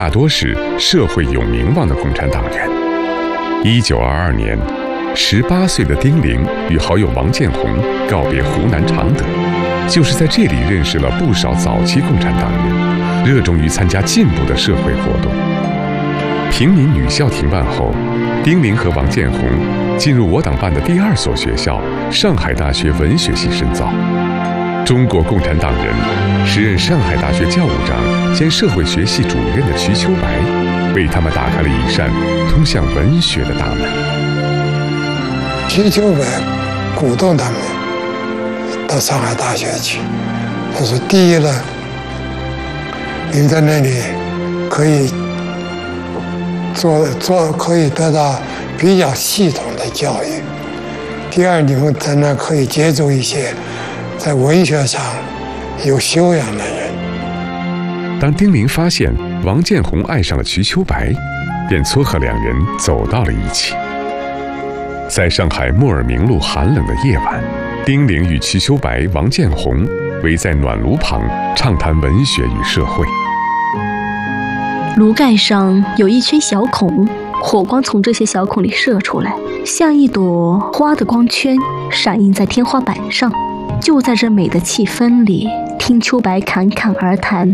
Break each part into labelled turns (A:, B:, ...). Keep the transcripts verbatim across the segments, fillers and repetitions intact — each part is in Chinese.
A: 大多是社会有名望的共产党员。一九二二年，十八岁的丁玲与好友王建宏告别湖南常德，就是在这里认识了不少早期共产党员，热衷于参加进步的社会活动。平民女校停办后，丁玲和王建宏进入我党办的第二所学校上海大学文学系深造。中国共产党人，时任上海大学教务长兼社会学系主任的瞿秋白，为他们打开了一扇通向文学的大门。
B: 瞿秋白鼓动他们到上海大学去，他说：第一呢，你们在那里可以做做可以得到比较系统的教育；第二，你们在那可以接触一些在文学上有修养的人。
A: 当丁玲发现王建宏爱上了瞿秋白，便撮合两人走到了一起。在上海莫尔明路寒冷的夜晚，丁玲与瞿秋白、王建宏围在暖炉旁畅谈文学与社会。
C: 炉盖上有一圈小孔，火光从这些小孔里射出来，像一朵花的光圈，闪映在天花板上。就在这美的气氛里，听秋白侃侃而谈。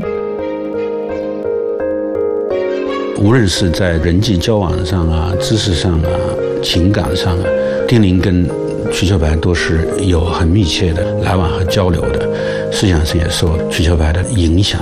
D: 无论是在人际交往上啊、知识上啊、情感上啊，丁玲跟瞿秋白都是有很密切的来往和交流的，思想上也受瞿秋白的影响。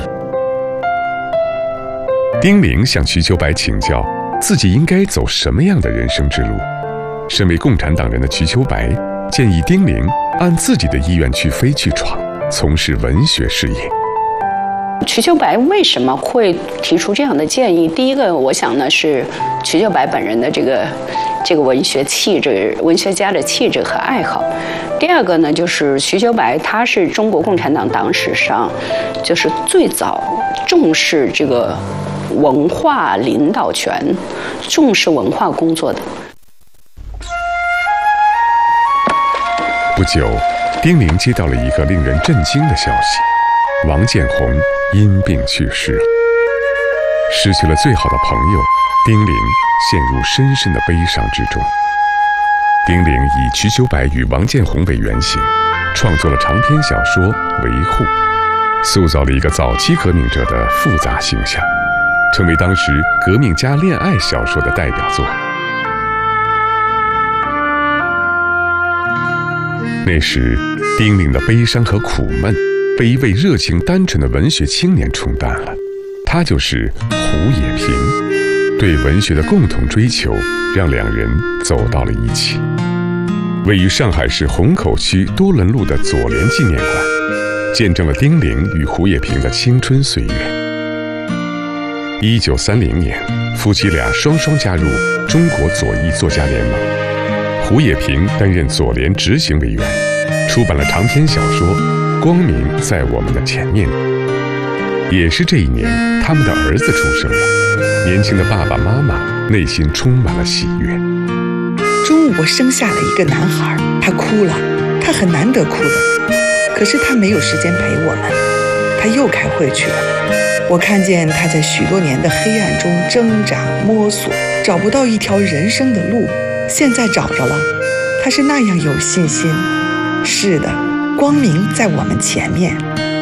A: 丁玲向瞿秋白请教自己应该走什么样的人生之路。身为共产党人的瞿秋白建议丁玲按自己的意愿去飞去闯，从事文学事业。
E: 瞿秋白为什么会提出这样的建议？第一个，我想呢是瞿秋白本人的这个这个文学气质、文学家的气质和爱好。第二个呢，就是瞿秋白他是中国共产党党史上就是最早重视这个文化领导权、重视文化工作的。
A: 不久，丁玲接到了一个令人震惊的消息：王建宏因病去世了。失去了最好的朋友，丁玲陷入深深的悲伤之中。丁玲以瞿秋白与王建宏为原型，创作了长篇小说《维护》，塑造了一个早期革命者的复杂形象，成为当时革命家恋爱小说的代表作。那时，丁玲的悲伤和苦闷被一位热情单纯的文学青年冲淡了，他就是胡也平。对文学的共同追求，让两人走到了一起。位于上海市虹口区多伦路的左联纪念馆，见证了丁玲与胡也平的青春岁月。一九三零年，夫妻俩双双加入中国左翼作家联盟。胡也平担任左联执行委员，出版了长篇小说《光明在我们的前面》。也是这一年，他们的儿子出生了，年轻的爸爸妈妈内心充满了喜悦。
F: 中午我生下了一个男孩，他哭了，他很难得哭的，可是他没有时间陪我们，他又开会去了。我看见他在许多年的黑暗中挣扎摸索，找不到一条人生的路，现在找着了，他是那样有信心。是的，光明在我们前面。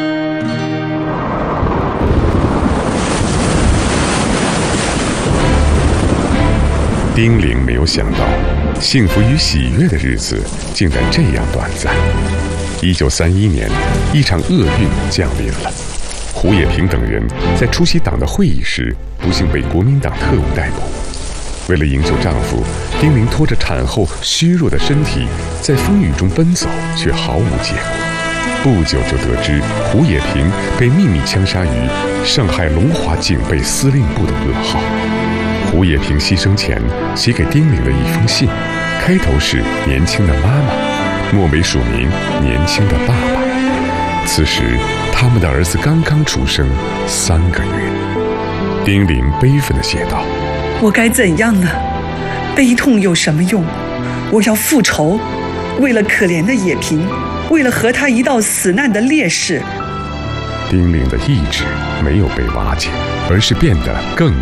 A: 丁玲没有想到，幸福与喜悦的日子竟然这样短暂。一九三一年，一场厄运降临了。胡也平等人在出席党的会议时，不幸被国民党特务逮捕。为了营救丈夫，丁玲拖着产后虚弱的身体，在风雨中奔走，却毫无结果。不久就得知胡也平被秘密枪杀于上海龙华警备司令部的噩耗。胡也平牺牲前写给丁玲的一封信，开头是年轻的妈妈，末尾署名年轻的爸爸。此时他们的儿子刚刚出生三个月。丁玲悲愤地写道：
F: 我该怎样呢？悲痛有什么用？我要复仇，为了可怜的也平，为了和他一道死难的烈士。
A: 丁玲的意志没有被瓦解，而是变得更